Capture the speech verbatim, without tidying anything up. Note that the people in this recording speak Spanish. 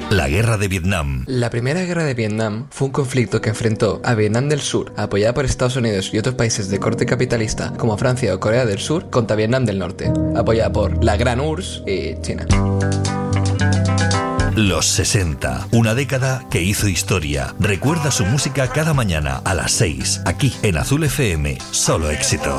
La Guerra de Vietnam. La Primera Guerra de Vietnam fue un conflicto que enfrentó a Vietnam del Sur, apoyada por Estados Unidos y otros países de corte capitalista como Francia o Corea del Sur, contra Vietnam del Norte, apoyada por la Gran U R S S y China. Los sesenta, una década que hizo historia. Recuerda su música cada mañana a las seis, aquí en Azul F M. Solo éxitos.